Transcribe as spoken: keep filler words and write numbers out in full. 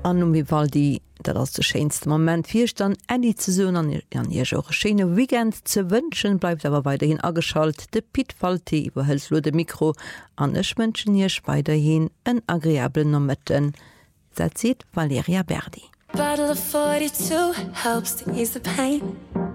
an um Vivaldi, dat ass de schönste Moment fir dann Annie ze so an an ihr auch schöne Weekend ze wünschen, bleibt aber weiterhin angeschaltet. De Piet Falti überhältst lo de Mikro an ech wünschen ihr weiterhin en agreeablen Nommetten. That it, Valeria Berdi. Bottle of forty-two helps to ease the pain.